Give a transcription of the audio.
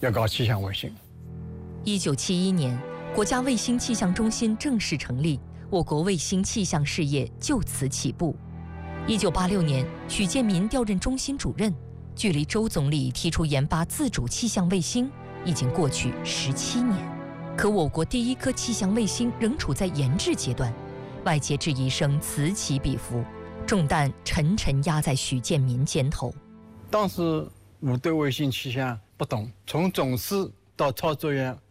要搞气象卫星。 1971年，国家卫星气象中心正式成立，我国卫星气象事业就此起步。1986年，许建民调任中心主任，距离周总理提出研发自主气象卫星已经过去17年，可我国第一颗气象卫星仍处在研制阶段，外界质疑声此起彼伏，重担沉沉压在许建民肩头。 当时我对卫星气象不懂，从总师到操作员